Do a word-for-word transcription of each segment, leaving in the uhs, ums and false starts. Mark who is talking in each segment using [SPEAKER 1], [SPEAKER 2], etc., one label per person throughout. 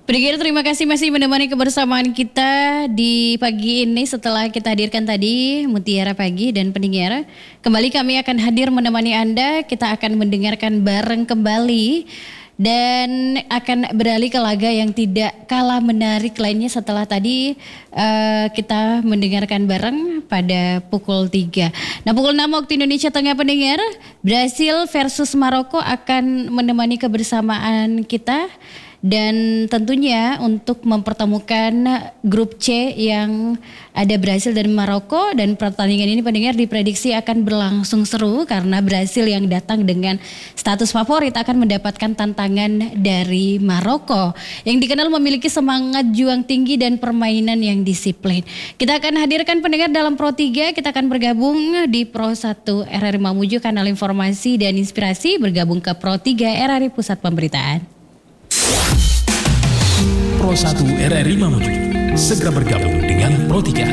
[SPEAKER 1] Pendengar, terima kasih masih menemani kebersamaan kita di pagi ini setelah kita hadirkan tadi Mutiara Pagi. Dan pendengar, kembali kami akan hadir menemani Anda. Kita akan mendengarkan bareng kembali dan akan beralih ke laga yang tidak kalah menarik lainnya setelah tadi uh, kita mendengarkan bareng pada pukul tiga. Nah, pukul enam waktu Indonesia Tengah, pendengar, Brasil versus Maroko akan menemani kebersamaan kita. Dan tentunya untuk mempertemukan grup C yang ada Brasil dan Maroko, dan pertandingan ini pendengar diprediksi akan berlangsung seru karena Brasil yang datang dengan status favorit akan mendapatkan tantangan dari Maroko yang dikenal memiliki semangat juang tinggi dan permainan yang disiplin. Kita akan hadirkan pendengar dalam Pro tiga, kita akan bergabung di Pro satu R R I Mamuju, kanal informasi dan inspirasi, bergabung ke Pro tiga R R I Pusat Pemberitaan.
[SPEAKER 2] Pro satu R R I Mamuju segera bergabung dengan Pro tiga.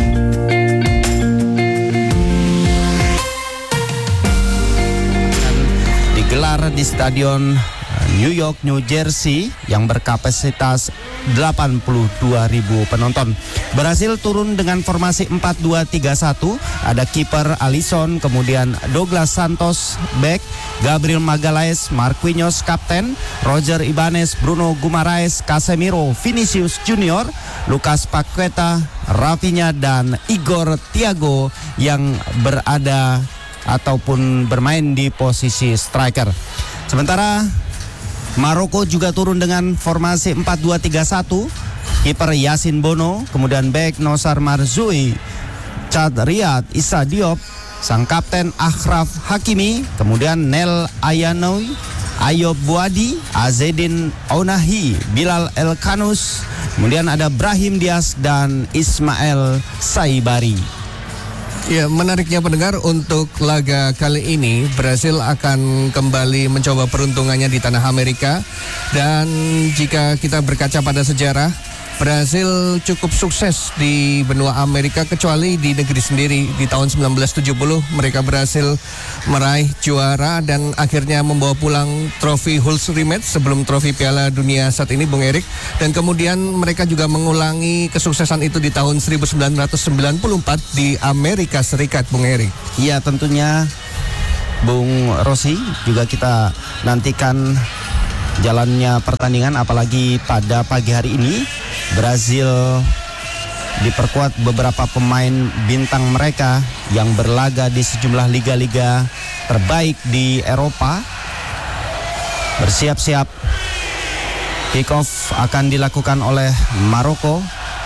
[SPEAKER 3] Digelar di Stadion New York, New Jersey yang berkapasitas delapan puluh dua ribu penonton. Brasil turun dengan formasi empat dua tiga satu. Ada kiper Alisson, kemudian Douglas Santos back, Gabriel Magalhaes, Marquinhos kapten, Roger Ibanez, Bruno Guimaraes, Casemiro, Vinicius Junior, Lucas Paqueta, Rafinha dan Igor Thiago yang berada ataupun bermain di posisi striker. Sementara Maroko juga turun dengan formasi empat dua tiga satu. Kiper Yasin Bono, kemudian back Nosar Marzoui, Chad Riyad, Issa Diop, sang kapten Achraf Hakimi, kemudian Nel Ayanoui, Ayob Buadi, Azedin Ounahi, Bilal El Kanous, kemudian ada Brahim Diaz dan Ismail Saibari.
[SPEAKER 4] Ya, menariknya pendengar, untuk laga kali ini Brasil akan kembali mencoba peruntungannya di tanah Amerika. Dan jika kita berkaca pada sejarah, Brasil cukup sukses di benua Amerika kecuali di negeri sendiri. Di tahun sembilan belas tujuh puluh mereka berhasil meraih juara dan akhirnya membawa pulang trofi Hulse Rematch sebelum trofi Piala Dunia saat ini, Bung Erik. Dan kemudian mereka juga mengulangi kesuksesan itu di tahun seribu sembilan ratus sembilan puluh empat di Amerika Serikat, Bung Erik.
[SPEAKER 3] Iya, tentunya Bung Rosi, juga kita nantikan jalannya pertandingan, apalagi pada pagi hari ini Brasil diperkuat beberapa pemain bintang mereka yang berlaga di sejumlah liga-liga terbaik di Eropa. Bersiap-siap, kick off akan dilakukan oleh Maroko.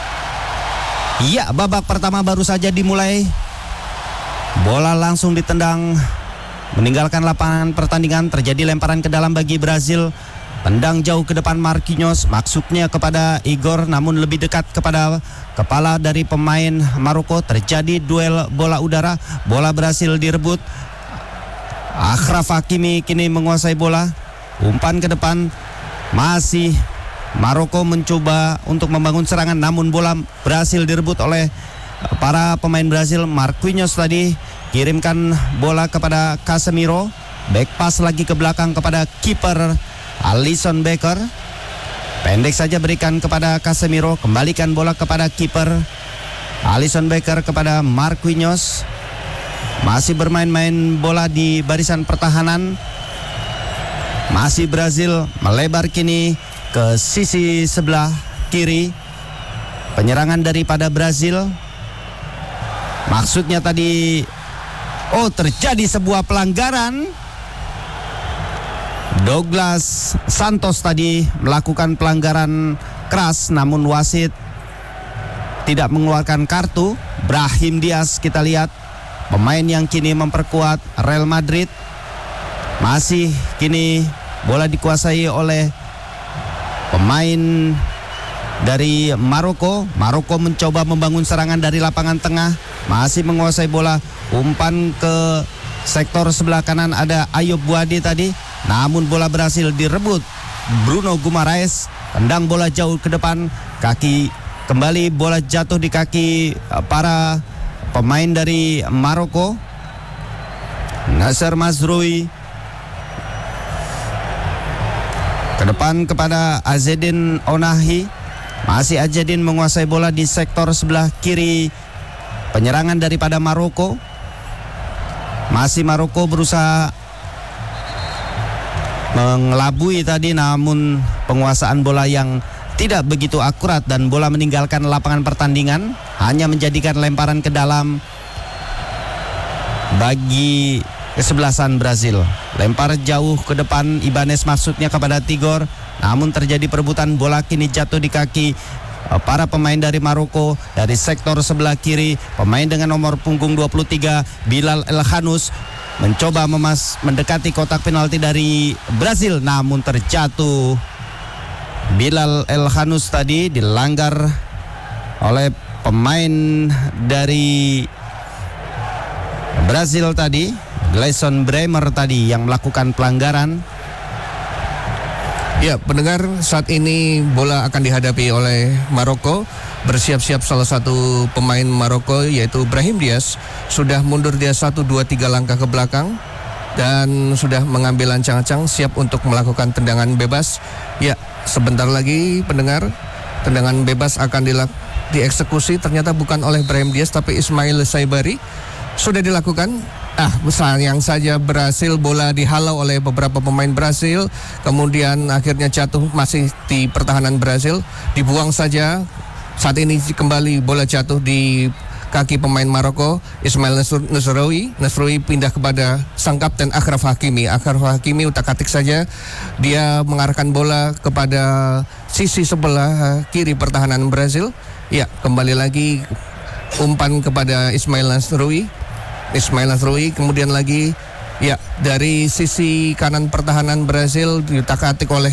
[SPEAKER 3] Iya, babak pertama baru saja dimulai. Bola langsung ditendang meninggalkan lapangan pertandingan. Terjadi lemparan ke dalam bagi Brasil. Tendang jauh ke depan Marquinhos, maksudnya kepada Igor, namun lebih dekat kepada kepala dari pemain Maroko. Terjadi duel bola udara, bola Brasil direbut. Achraf Hakimi kini menguasai bola, umpan ke depan. Masih Maroko mencoba untuk membangun serangan, namun bola berhasil direbut oleh para pemain Brasil. Marquinhos tadi kirimkan bola kepada Casemiro, back pass lagi ke belakang kepada kiper Alisson Becker. Pendek saja berikan kepada Casemiro, kembalikan bola kepada kiper Alisson Becker kepada Marquinhos. Masih bermain-main bola di barisan pertahanan. Masih Brasil melebar kini ke sisi sebelah kiri. Penyerangan daripada Brasil. Maksudnya tadi, oh, terjadi sebuah pelanggaran. Douglas Santos tadi melakukan pelanggaran keras, namun wasit tidak mengeluarkan kartu. Brahim Diaz, kita lihat, pemain yang kini memperkuat Real Madrid. Masih kini bola dikuasai oleh pemain dari Maroko. Maroko mencoba membangun serangan dari lapangan tengah, masih menguasai bola. Umpan ke sektor sebelah kanan, ada Ayob Buadi tadi, namun bola berhasil direbut Bruno Guimaraes. Tendang bola jauh ke depan, kaki kembali, bola jatuh di kaki para pemain dari Maroko. Nosar Marzoui depan kepada Azedin Onahi. Masih Azedin menguasai bola di sektor sebelah kiri penyerangan daripada Maroko. Masih Maroko berusaha mengelabui tadi, namun penguasaan bola yang tidak begitu akurat dan bola meninggalkan lapangan pertandingan, hanya menjadikan lemparan ke dalam bagi kesebelasan Brazil. Lempar jauh ke depan Ibanez maksudnya kepada Tigor, namun terjadi perebutan bola, kini jatuh di kaki para pemain dari Maroko. Dari sektor sebelah kiri, pemain dengan nomor punggung dua puluh tiga Bilal Elhanous mencoba memas mendekati kotak penalti dari Brazil, namun terjatuh. Bilal Elhanous tadi dilanggar oleh pemain dari Brazil tadi, Gleison Bremer tadi yang melakukan pelanggaran.
[SPEAKER 4] Ya, pendengar, saat ini bola akan dihadapi oleh Maroko. Bersiap-siap salah satu pemain Maroko yaitu Brahim Diaz sudah mundur dia satu dua tiga langkah ke belakang dan sudah mengambil ancang-ancang siap untuk melakukan tendangan bebas. Ya, sebentar lagi pendengar, tendangan bebas akan dilak- dieksekusi. Ternyata bukan oleh Brahim Diaz tapi Ismail Saibari. Sudah dilakukan. Ah, sayang saja berhasil bola dihalau oleh beberapa pemain Brasil. Kemudian akhirnya jatuh masih di pertahanan Brasil. Dibuang saja. Saat ini kembali bola jatuh di kaki pemain Maroko, Ismail Nasraoui. Nasraoui pindah kepada sang kapten Achraf Hakimi. Achraf Hakimi utak-atik saja. Dia mengarahkan bola kepada sisi sebelah kiri pertahanan Brasil. Ya, kembali lagi umpan kepada Ismail Nasraoui. Ismail Nasraoui kemudian lagi ya dari sisi kanan pertahanan Brasil diutak-atik oleh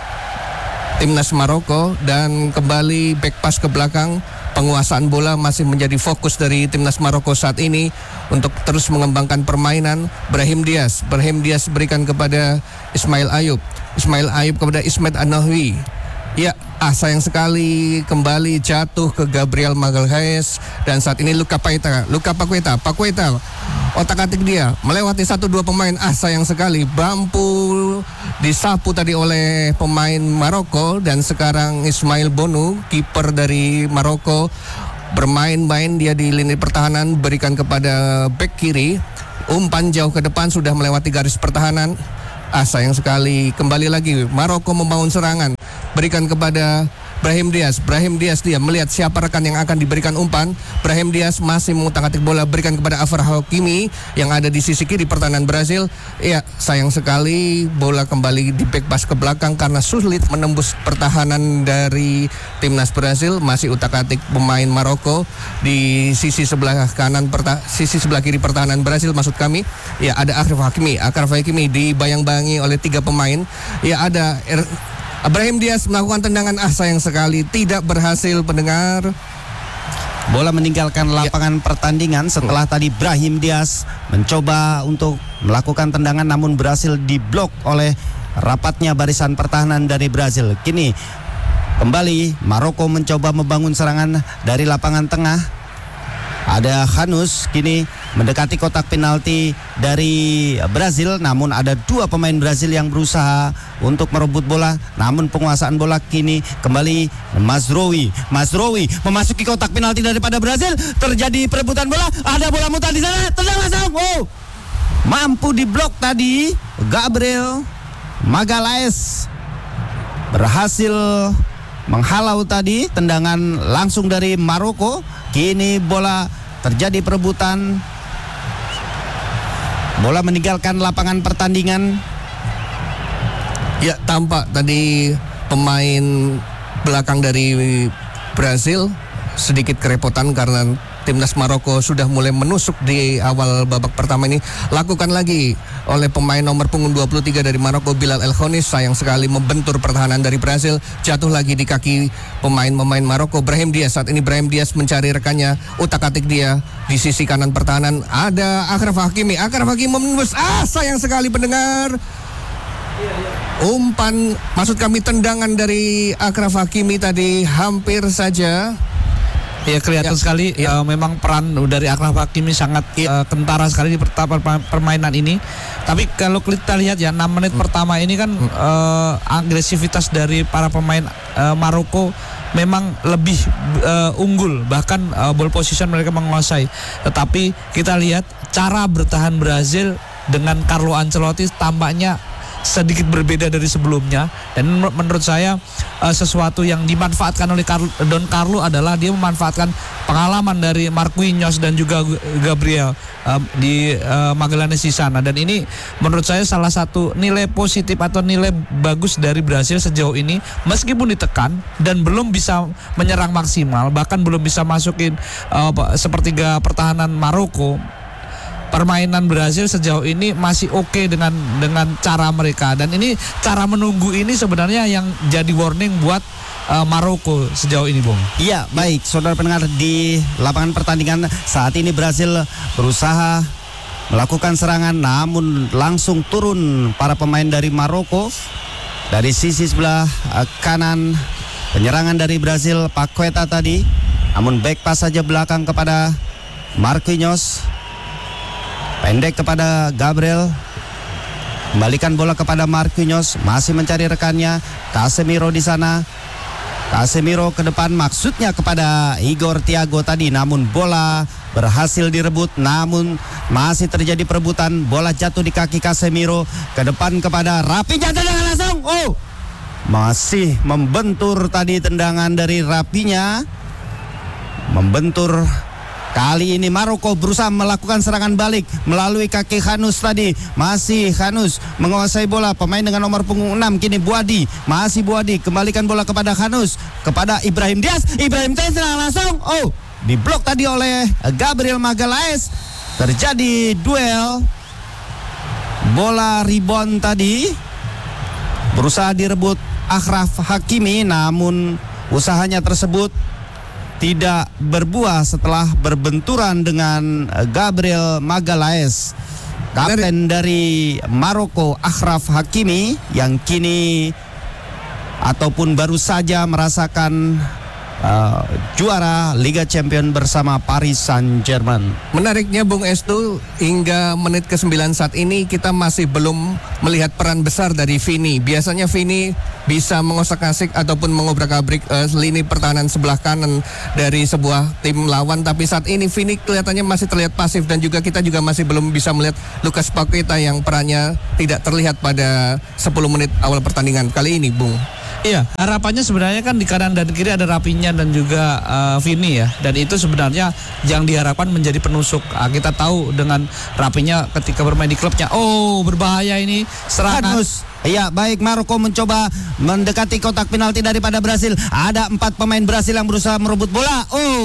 [SPEAKER 4] timnas Maroko dan kembali back pass ke belakang. Penguasaan bola masih menjadi fokus dari timnas Maroko saat ini untuk terus mengembangkan permainan. Brahim Diaz, Brahim Diaz berikan kepada Ismail Ayub, Ismail Ayub kepada Ismet Anahui. Ya, ah sayang sekali kembali jatuh ke Gabriel Magalhaes dan saat ini Luka Paqueta, Luka Paqueta, Paqueta otak-atik dia melewati satu dua pemain. Ah sayang sekali bampu disapu tadi oleh pemain Maroko dan sekarang Ismail Bonu, kiper dari Maroko, bermain-main dia di lini pertahanan, berikan kepada bek kiri, umpan jauh ke depan sudah melewati garis pertahanan. Ah sayang sekali kembali lagi Maroko membangun serangan, berikan kepada Brahim Diaz. Brahim Diaz dia melihat siapa rekan yang akan diberikan umpan. Brahim Diaz masih mengutak-atik bola, berikan kepada Achraf Hakimi yang ada di sisi kiri pertahanan Brasil. Ya, sayang sekali bola kembali di back pass ke belakang karena sulit menembus pertahanan dari timnas Brasil. Masih utak-atik pemain Maroko di sisi sebelah kanan perta- sisi sebelah kiri pertahanan Brasil maksud kami. Ya, ada Achraf Hakimi. Achraf Hakimi dibayang-bayangi oleh tiga pemain. Ya, ada er- Brahim Diaz melakukan tendangan, ah sayang sekali tidak berhasil pendengar.
[SPEAKER 3] Bola meninggalkan lapangan ya. pertandingan setelah tadi Brahim Diaz mencoba untuk melakukan tendangan namun berhasil diblok oleh rapatnya barisan pertahanan dari Brazil. Kini kembali Maroko mencoba membangun serangan dari lapangan tengah. Ada Hanus kini mendekati kotak penalti dari Brazil, namun ada dua pemain Brazil yang berusaha untuk merebut bola, namun penguasaan bola kini kembali Mazraoui. Mazraoui memasuki kotak penalti daripada Brazil, terjadi perebutan bola, ada bola mutar di sana, tendang langsung. Oh, mampu diblok tadi. Gabriel Magalhaes berhasil menghalau tadi tendangan langsung dari Maroko. Kini bola terjadi perebutan. Bola meninggalkan lapangan pertandingan.
[SPEAKER 4] Ya, tampak tadi pemain belakang dari Brazil sedikit kerepotan karena timnas Maroko sudah mulai menusuk di awal babak pertama ini. Lakukan lagi oleh pemain nomor punggung dua puluh tiga dari Maroko, Bilal Elhanous. Sayang sekali membentur pertahanan dari Brazil. Jatuh lagi di kaki pemain-pemain Maroko. Brahim Diaz, saat ini Brahim Diaz mencari rekannya, utak-atik dia di sisi kanan pertahanan. Ada Achraf Hakimi. Achraf Hakimi menembus. Ah, sayang sekali pendengar. Umpan, maksud kami tendangan dari Achraf Hakimi tadi hampir saja
[SPEAKER 5] Ya kelihatan
[SPEAKER 4] Ya.
[SPEAKER 5] sekali
[SPEAKER 4] Ya.
[SPEAKER 5] uh, memang peran dari Achraf Hakimi sangat
[SPEAKER 4] Ya.
[SPEAKER 5] uh, kentara sekali di pertama permainan ini. Tapi kalau kita lihat ya enam menit hmm. pertama ini kan uh, agresivitas dari para pemain uh, Maroko memang lebih uh, unggul, bahkan uh, ball position mereka menguasai. Tetapi kita lihat cara bertahan Brazil dengan Carlo Ancelotti tampaknya sedikit berbeda dari sebelumnya, dan menurut saya uh, sesuatu yang dimanfaatkan oleh Carlo, Don Carlo adalah dia memanfaatkan pengalaman dari Marquinhos dan juga Gabriel uh, di uh, Magallanes di sana, dan ini menurut saya salah satu nilai positif atau nilai bagus dari Brasil sejauh ini, meskipun ditekan dan belum bisa menyerang maksimal, bahkan belum bisa masukin uh, sepertiga pertahanan Maroko. Permainan Brazil sejauh ini masih oke okay dengan dengan cara mereka, dan ini cara menunggu ini sebenarnya yang jadi warning buat uh, Maroko sejauh ini, Bung.
[SPEAKER 3] Iya, baik, saudara pendengar, di lapangan pertandingan saat ini Brazil berusaha melakukan serangan, namun langsung turun para pemain dari Maroko dari sisi sebelah uh, kanan. Penyerangan dari Brazil, Paqueta tadi, namun back pass saja belakang kepada Marquinhos. Pendek kepada Gabriel. Kembalikan bola kepada Marquinhos, masih mencari rekannya Casemiro di sana. Casemiro ke depan, maksudnya kepada Igor Thiago tadi, namun bola berhasil direbut, namun masih terjadi perebutan. Bola jatuh di kaki Casemiro, ke depan kepada Rafinha, tendangan langsung. Oh, masih membentur tadi tendangan dari Rafinha, membentur. Kali ini Maroko berusaha melakukan serangan balik melalui kaki Khanous tadi. Masih Khanous menguasai bola. Pemain dengan nomor punggung enam kini Buadi. Masih Buadi, kembalikan bola kepada Khanous, kepada Ibrahim Diaz. Ibrahim Diaz langsung. Oh, diblok tadi oleh Gabriel Magalhaes. Terjadi duel. Bola rebound tadi berusaha direbut Achraf Hakimi, namun usahanya tersebut tidak berbuah setelah berbenturan dengan Gabriel Magalhaes. Kapten dari Maroko, Achraf Hakimi, yang kini ataupun baru saja merasakan uh, juara Liga Champions bersama Paris Saint-Germain.
[SPEAKER 4] Menariknya Bung Estu, hingga menit ke sembilan saat ini kita masih belum melihat peran besar dari Vini. Biasanya Vini bisa mengosak-asik ataupun mengobrak-abrik uh, lini pertahanan sebelah kanan dari sebuah tim lawan, tapi saat ini Vini kelihatannya masih terlihat pasif, dan juga kita juga masih belum bisa melihat Lucas Paqueta yang perannya tidak terlihat pada sepuluh menit awal pertandingan kali ini, Bung.
[SPEAKER 5] Iya, harapannya sebenarnya kan di kanan dan kiri ada Rafinha dan juga uh, Vini ya, dan itu sebenarnya yang diharapkan menjadi penusuk. Uh, kita tahu dengan Rafinha ketika bermain di klubnya, oh berbahaya ini serangan.
[SPEAKER 3] Khanous. Iya, baik, Maroko mencoba mendekati kotak penalti daripada Brasil. Ada empat pemain Brasil yang berusaha merebut bola.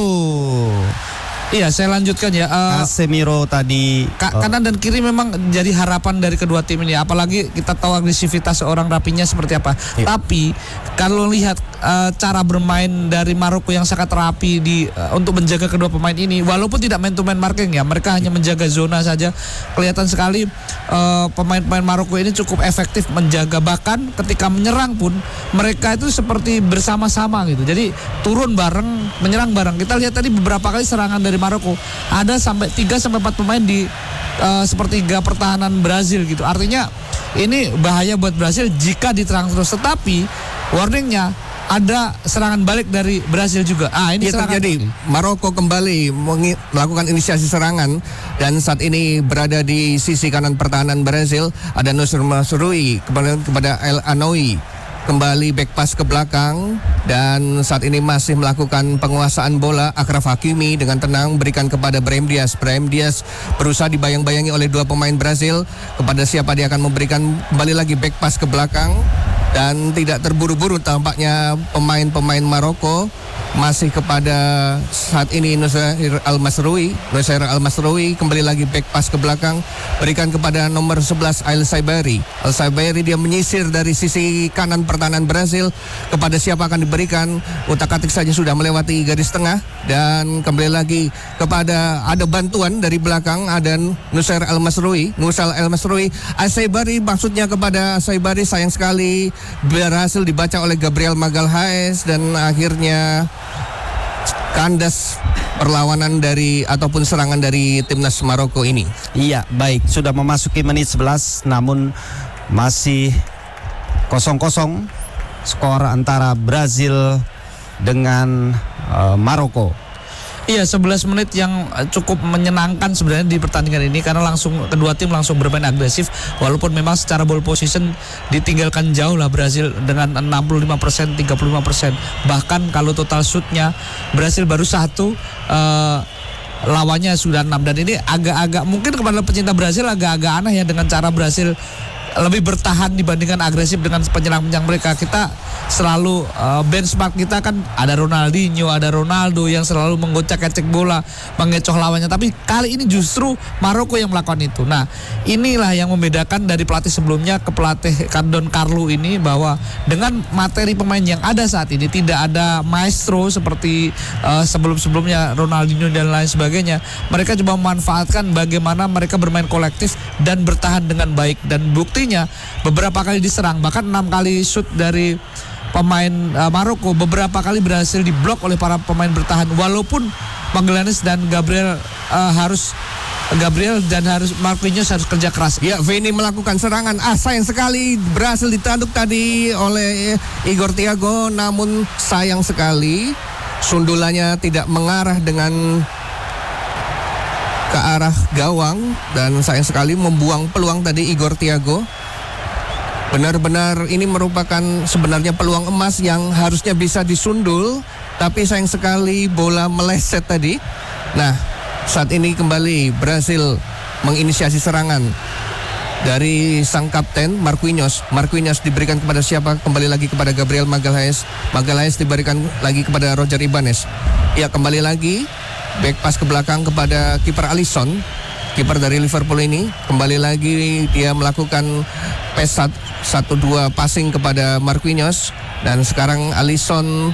[SPEAKER 3] Oh.
[SPEAKER 5] Iya, saya lanjutkan ya. Uh,
[SPEAKER 3] Casemiro tadi.
[SPEAKER 5] Ka-
[SPEAKER 3] oh.
[SPEAKER 5] kanan dan kiri memang jadi harapan dari kedua tim ini. Apalagi kita tahu agresivitas seorang Rafinha seperti apa.
[SPEAKER 3] Iya.
[SPEAKER 5] Tapi kalau lihat uh, cara bermain dari Maroko yang sangat rapi di uh, untuk menjaga kedua pemain ini, walaupun tidak man to man marking ya, mereka hanya menjaga zona saja. Kelihatan sekali uh, pemain-pemain Maroko ini cukup efektif menjaga, bahkan ketika menyerang pun mereka itu seperti bersama-sama gitu. Jadi turun bareng, menyerang bareng. Kita lihat tadi beberapa kali serangan dari Maroko ada sampai tiga sampai empat pemain di uh, sepertiga pertahanan Brazil gitu. Artinya ini bahaya buat Brazil jika diterang terus. Tetapi warningnya ada serangan balik dari Brazil juga. Ah, ini
[SPEAKER 4] Ya,
[SPEAKER 5] serangan
[SPEAKER 4] terjadi. Maroko kembali mengi- melakukan inisiasi serangan, dan saat ini berada di sisi kanan pertahanan Brazil ada Nusr Mazraoui kepada kepada El Anoui. Kembali back pass ke belakang, dan saat ini masih melakukan penguasaan bola Achraf Hakimi dengan tenang berikan kepada Brahim Diaz. Brahim Diaz berusaha dibayang-bayangi oleh dua pemain Brazil kepada siapa dia akan memberikan. Kembali lagi back pass ke belakang, dan tidak terburu-buru tampaknya pemain-pemain Maroko. Masih kepada saat ini Nusayr Al-Mazraoui. Nusayr Al-Mazraoui kembali lagi back pass ke belakang, berikan kepada nomor sebelas Al-Saibari. Al-Saibari dia menyisir dari sisi kanan pertahanan Brazil, kepada siapa akan diberikan. Utak-atik saja sudah melewati garis tengah, dan kembali lagi kepada ada bantuan dari belakang, ada Nusayr Al-Mazraoui. Nusayr Al-Mazraoui, Al-Saibari maksudnya kepada Al-Saibari, sayang sekali berhasil dibaca oleh Gabriel Magalhaes, dan akhirnya kandas perlawanan dari ataupun serangan dari timnas Maroko ini.
[SPEAKER 3] Iya, baik, sudah memasuki menit sebelas namun masih kosong kosong skor antara Brazil dengan uh, Maroko.
[SPEAKER 5] Iya, sebelas menit yang cukup menyenangkan sebenarnya di pertandingan ini karena langsung kedua tim langsung bermain agresif walaupun memang secara ball position ditinggalkan jauh lah Brazil dengan enam puluh lima persen tiga puluh lima persen. Bahkan kalau total shootnya Brazil baru satu, uh, lawannya sudah enam, dan ini agak-agak mungkin kepada pecinta Brazil agak-agak aneh ya dengan cara Brazil lebih bertahan dibandingkan agresif dengan penyerang-penyerang mereka. Kita selalu uh, benchmark kita kan ada Ronaldinho, ada Ronaldo yang selalu menggocek-gocek bola, mengecoh lawannya. Tapi kali ini justru Maroko yang melakukan itu. Nah, inilah yang membedakan dari pelatih sebelumnya ke pelatih Don Carlo ini, bahwa dengan materi pemain yang ada saat ini tidak ada maestro seperti uh, sebelum-sebelumnya Ronaldinho dan lain sebagainya. Mereka coba memanfaatkan bagaimana mereka bermain kolektif dan bertahan dengan baik, dan bukti beberapa kali diserang, bahkan enam kali shoot dari pemain uh, Maroko beberapa kali berhasil diblok oleh para pemain bertahan, walaupun Magalhaes dan Gabriel uh, harus Gabriel dan harus Marquinhos harus kerja keras.
[SPEAKER 4] Ya, Vini melakukan serangan. Ah, sayang sekali berhasil ditanduk tadi oleh Igor Thiago, namun sayang sekali sundulannya tidak mengarah dengan ke arah gawang, dan sayang sekali membuang peluang tadi Igor Thiago. Benar-benar ini merupakan sebenarnya peluang emas yang harusnya bisa disundul, tapi sayang sekali bola meleset tadi. Nah, saat ini kembali Brazil menginisiasi serangan dari sang kapten Marquinhos. Marquinhos diberikan kepada siapa? Kembali lagi kepada Gabriel Magalhaes. Magalhaes diberikan lagi kepada Roger Ibanez. Ya, kembali lagi back pass ke belakang kepada kiper Alisson, kiper dari Liverpool ini. Kembali lagi dia melakukan pass satu dua passing kepada Marquinhos, dan sekarang Alisson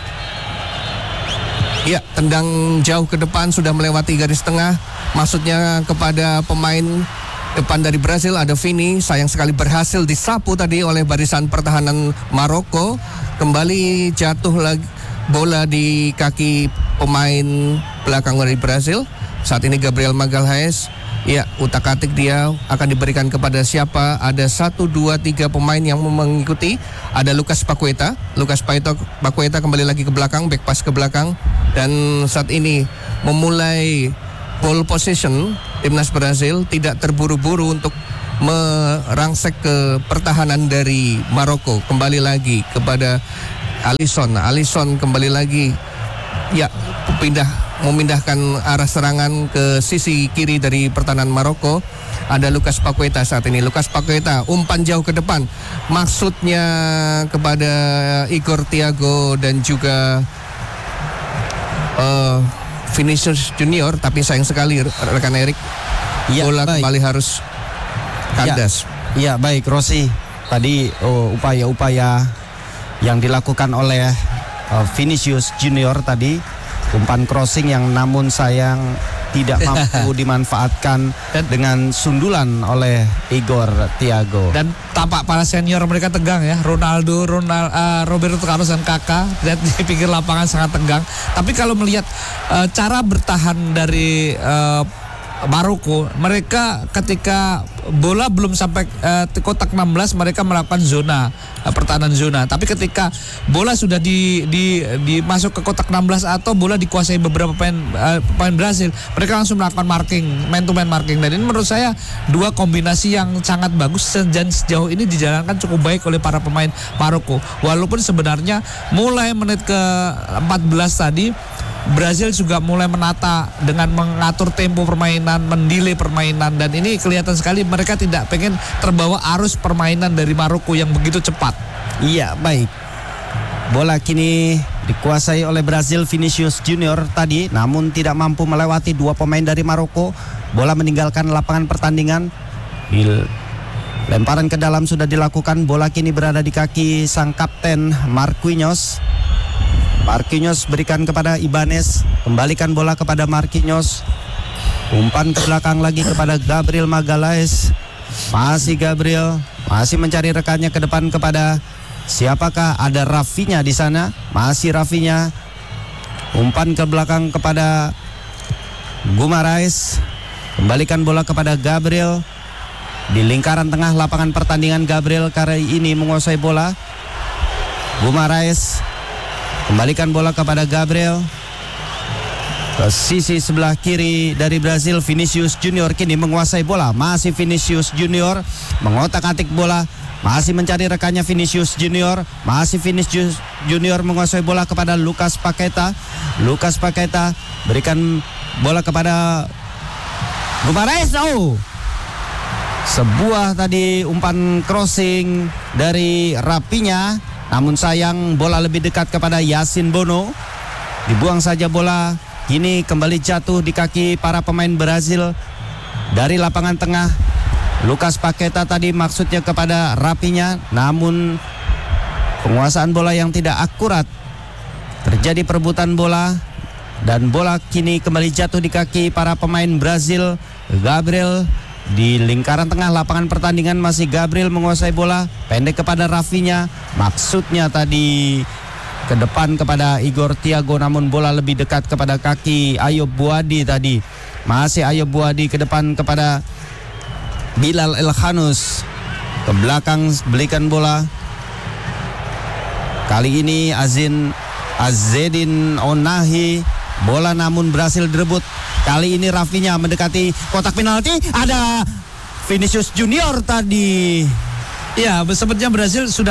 [SPEAKER 4] ya tendang jauh ke depan, sudah melewati garis tengah, maksudnya kepada pemain depan dari Brazil ada Vini. Sayang sekali berhasil disapu tadi oleh barisan pertahanan Maroko. Kembali jatuh lagi bola di kaki pemain belakang dari Brazil. Saat ini Gabriel Magalhaes, ya utak-atik dia akan diberikan kepada siapa? Ada satu, dua, tiga pemain yang mengikuti. Ada Lucas Paqueta. Lucas Paqueta kembali lagi ke belakang, back pass ke belakang. Dan saat ini memulai ball possession timnas Brazil, tidak terburu-buru untuk merangsek ke pertahanan dari Maroko. Kembali lagi kepada Alisson. Alisson kembali lagi, ya pindah memindahkan arah serangan ke sisi kiri dari pertahanan Maroko. Ada Lucas Paqueta saat ini. Lucas Paqueta umpan jauh ke depan, maksudnya kepada Igor Thiago dan juga uh, Vinicius Junior, tapi sayang sekali rekan Erik, ya, bola baik. Kembali harus kandas.
[SPEAKER 3] Ya, ya baik Rossi. Tadi oh, upaya-upaya yang dilakukan oleh uh, Vinicius Junior tadi, umpan crossing yang namun sayang tidak mampu dimanfaatkan dan dengan sundulan oleh Igor Thiago.
[SPEAKER 5] Dan tampak para senior mereka tegang ya, Ronaldo, Ronald, uh, Roberto Carlos dan Kakak, dan di pinggir lapangan sangat tegang. Tapi kalau melihat uh, cara bertahan dari uh, Maroko, mereka ketika bola belum sampai uh, kotak enam belas mereka melakukan zona, uh, pertahanan zona. Tapi ketika bola sudah di, di, di masuk ke kotak enam belas atau bola dikuasai beberapa pemain uh, pemain Brazil, mereka langsung melakukan marking, man to man marking. Dan ini menurut saya dua kombinasi yang sangat bagus dan sejauh ini dijalankan cukup baik oleh para pemain Maroko. Walaupun sebenarnya mulai menit ke empat belas tadi Brazil juga mulai menata dengan mengatur tempo permainan, mendelay permainan, dan ini kelihatan sekali mereka tidak pengen terbawa arus permainan dari Maroko yang begitu cepat.
[SPEAKER 3] Iya, baik. Bola kini dikuasai oleh Brazil. Vinicius Junior tadi namun tidak mampu melewati dua pemain dari Maroko. Bola meninggalkan lapangan pertandingan. Lemparan ke dalam sudah dilakukan. Bola kini berada di kaki sang kapten Marquinhos. Marquinhos berikan kepada Ibanez, kembalikan bola kepada Marquinhos, umpan ke belakang lagi kepada Gabriel Magalhaes. Masih Gabriel, masih mencari rekannya ke depan, kepada siapakah? Ada Rafinha di sana, masih Rafinha. Umpan ke belakang kepada Guimaraes. Kembalikan bola kepada Gabriel. Di lingkaran tengah lapangan pertandingan, Gabriel kali ini menguasai bola. Guimaraes. Kembalikan bola kepada Gabriel. Ke sisi sebelah kiri dari Brazil, Vinicius Junior kini menguasai bola. Masih Vinicius Junior mengotak-atik bola. Masih mencari rekannya Vinicius Junior. Masih Vinicius Junior menguasai bola kepada Lucas Paqueta. Lucas Paqueta berikan bola kepada Guimaraes. Oh, sebuah tadi umpan crossing dari Rafinha. Namun sayang bola lebih dekat kepada Yasin Bono. Dibuang saja bola. Kini kembali jatuh di kaki para pemain Brazil dari lapangan tengah. Lucas Paqueta tadi maksudnya kepada Rafinha, namun penguasaan bola yang tidak akurat. Terjadi perebutan bola dan bola kini kembali jatuh di kaki para pemain Brazil. Gabriel di lingkaran tengah lapangan pertandingan, masih Gabriel menguasai bola, pendek kepada Rafinha. Maksudnya tadi ke depan kepada Igor Thiago, namun bola lebih dekat kepada kaki Ayub Buadi tadi. Masih Ayub Buadi ke depan kepada Bilal Elkhanous. Ke belakang belikan bola. Kali ini Azin Azzedine Ounahi. Bola namun berhasil direbut. Kali ini Rafinha mendekati kotak penalti. Ada Vinicius Junior tadi.
[SPEAKER 5] Ya, sepertinya Brazil sudah